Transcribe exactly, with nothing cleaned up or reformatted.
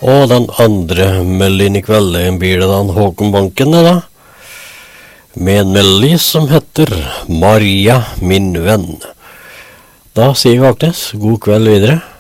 Og den andre melodien I kveld blir det den Håkon Banken da, med en melodi som heter Maria, min venn. Da sier vi faktisk god kveld videre.